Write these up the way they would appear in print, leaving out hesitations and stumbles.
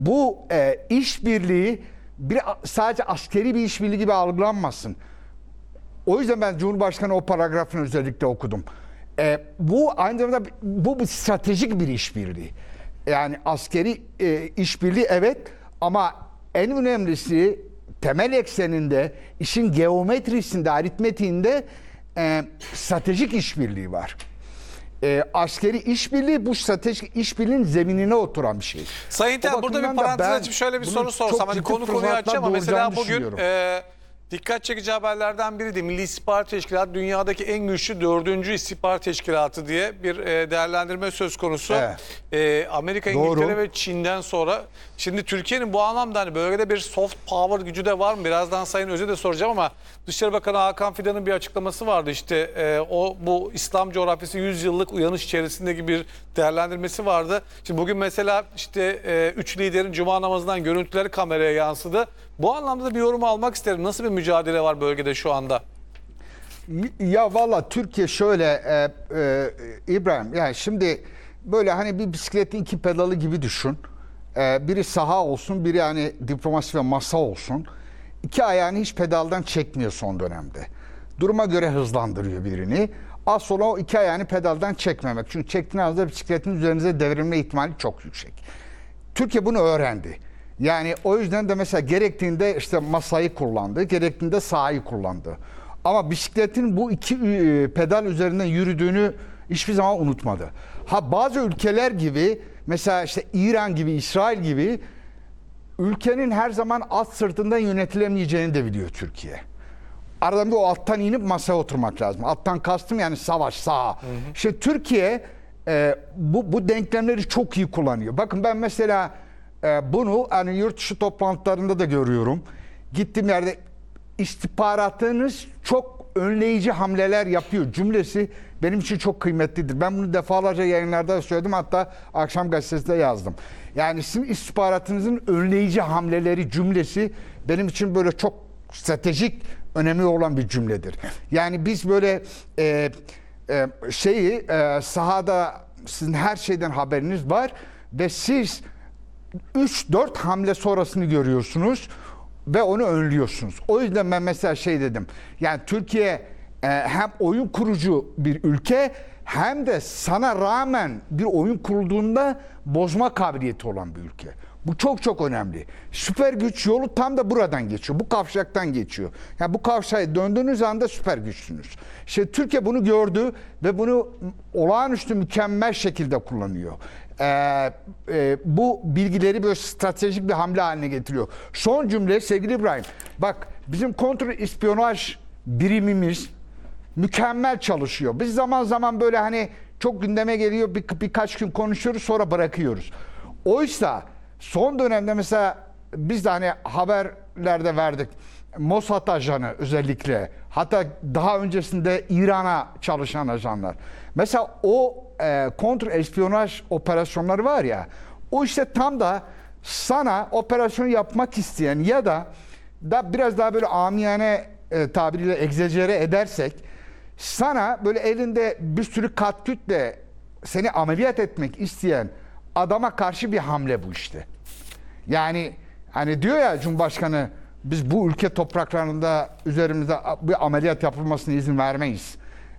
bu işbirliği sadece askeri bir işbirliği gibi algılanmasın. O yüzden ben Cumhurbaşkanı o paragrafını özellikle okudum. Bu aynı zamanda bu bir stratejik bir işbirliği. Yani askeri işbirliği evet, ama en önemlisi temel ekseninde, işin geometrisinde, aritmetiğinde stratejik işbirliği var. Askeri işbirliği bu stratejik işbirliğinin zeminine oturan bir şey. Sayın Tel, burada bir parantez açıp şöyle bir soru sorsam. Hani konuyu açacağım ama mesela bugün dikkat çekici haberlerden biri de Milli İstihbarat Teşkilatı dünyadaki en güçlü 4. istihbarat teşkilatı diye bir değerlendirme söz konusu. Evet. Amerika, İngiltere ve Çin'den sonra. Şimdi Türkiye'nin bu anlamda hani bölgede bir soft power gücü de var mı? Birazdan Sayın Öz'e de soracağım ama Dışişleri Bakanı Hakan Fidan'ın bir açıklaması vardı. İşte bu İslam coğrafyası 100 yıllık uyanış içerisindeki bir değerlendirmesi vardı. Şimdi bugün mesela işte 3 liderin cuma namazından görüntüleri kameraya yansıdı. Bu anlamda bir yorum almak isterim. Nasıl bir mücadele var bölgede şu anda? Ya valla Türkiye şöyle İbrahim, yani şimdi böyle hani bir bisikletin 2 pedalı gibi düşün. Biri saha olsun, biri hani diplomasi ve masa olsun. 2 ayağını hiç pedaldan çekmiyor son dönemde. Duruma göre hızlandırıyor birini. Az sonra o 2 ayağını pedaldan çekmemek. Çünkü çektiğiniz anda bisikletin üzerinize devrilme ihtimali çok yüksek. Türkiye bunu öğrendi. Yani o yüzden de mesela gerektiğinde işte masayı kullandı, gerektiğinde sahayı kullandı. Ama bisikletin bu 2 pedal üzerinden yürüdüğünü hiçbir zaman unutmadı. Bazı ülkeler gibi, mesela işte İran gibi, İsrail gibi ülkenin her zaman at sırtından yönetilemeyeceğini de biliyor Türkiye. Arada bir o attan inip masaya oturmak lazım. Attan kastım yani savaş, saha. İşte Türkiye bu denklemleri çok iyi kullanıyor. Bakın ben mesela bunu hani yurt dışı toplantılarında da görüyorum. Gittiğim yerde istihbaratınız çok önleyici hamleler yapıyor cümlesi benim için çok kıymetlidir. Ben bunu defalarca yayınlarda söyledim, hatta akşam gazetesinde yazdım. Yani sizin istihbaratınızın önleyici hamleleri cümlesi benim için böyle çok stratejik önemi olan bir cümledir. Yani biz böyle sahada sizin her şeyden haberiniz var ve siz 3-4 hamle sonrasını görüyorsunuz ve onu önlüyorsunuz. O yüzden ben mesela dedim. Yani Türkiye hem oyun kurucu bir ülke hem de sana rağmen bir oyun kurulduğunda bozma kabiliyeti olan bir ülke. Bu çok çok önemli. Süper güç yolu tam da buradan geçiyor. Bu kavşaktan geçiyor. Yani bu kavşağa döndüğünüz anda süper güçsünüz. İşte Türkiye bunu gördü ve bunu olağanüstü mükemmel şekilde kullanıyor. Bu bilgileri böyle stratejik bir hamle haline getiriyor. Son cümle sevgili İbrahim. Bak bizim kontrol ispiyonaj birimimiz mükemmel çalışıyor. Biz zaman zaman böyle hani çok gündeme geliyor, birkaç gün konuşuyoruz sonra bırakıyoruz. Oysa son dönemde mesela biz de hani haberlerde verdik. Mossad ajanı özellikle, hatta daha öncesinde İran'a çalışan ajanlar. Mesela o kontrespiyonaj operasyonları var ya, o işte tam da sana operasyon yapmak isteyen ya da biraz daha böyle amiyane tabiriyle egzajere edersek, sana böyle elinde bir sürü katkütle seni ameliyat etmek isteyen adama karşı bir hamle bu işte. Yani hani diyor ya Cumhurbaşkanı, biz bu ülke topraklarında üzerimizde bir ameliyat yapılmasına izin vermeyiz.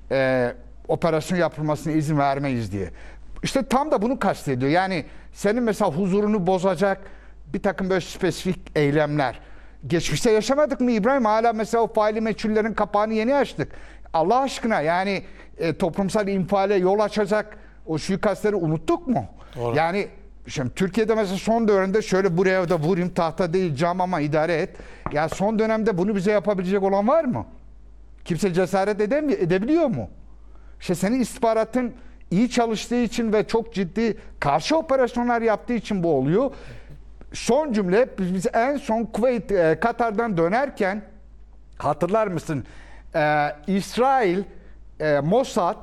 Operasyon yapılmasına izin vermeyiz diye. İşte tam da bunu kastediyor. Yani senin mesela huzurunu bozacak bir takım böyle spesifik eylemler. Geçmişte yaşamadık mı İbrahim? Hala mesela o faili meçhullerin kapağını yeni açtık. Allah aşkına yani toplumsal infiale yol açacak o suikastleri unuttuk mu? Doğru. Yani şimdi Türkiye'de mesela son dönemde şöyle buraya da vurayım, tahta değil cam ama idare et. Ya son dönemde bunu bize yapabilecek olan var mı? Kimse cesaret edebiliyor mu? İşte senin istihbaratın iyi çalıştığı için ve çok ciddi karşı operasyonlar yaptığı için bu oluyor. Son cümle, biz en son Kuveyt, Katar'dan dönerken hatırlar mısın? İsrail, Mossad,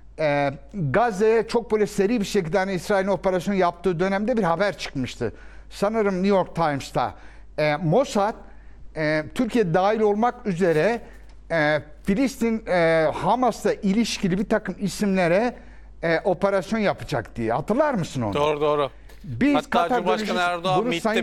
Gazze'ye çok böyle seri bir şekilde hani İsrail'in operasyon yaptığı dönemde bir haber çıkmıştı. Sanırım New York Times'ta. Mossad, Türkiye dahil olmak üzere Filistin, Hamas'la ilişkili bir takım isimlere operasyon yapacak diye. Hatırlar mısın onu? Doğru. Biz hatta Cumhurbaşkanı Erdoğan